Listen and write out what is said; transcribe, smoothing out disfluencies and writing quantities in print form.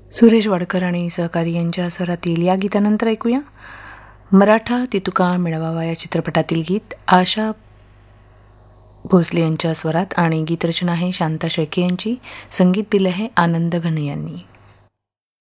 सुरेश वाडकर आणि सहकारी यांच्या स्वरातील या गीतानंतर ऐकूया मराठा तितुका मिळवावा या चित्रपटातील गीत आशा भोसले यांच्या स्वरात आणि गीतरचना आहे शांता शेळके यांची, संगीत दिलं आहे आनंद घन यांनी.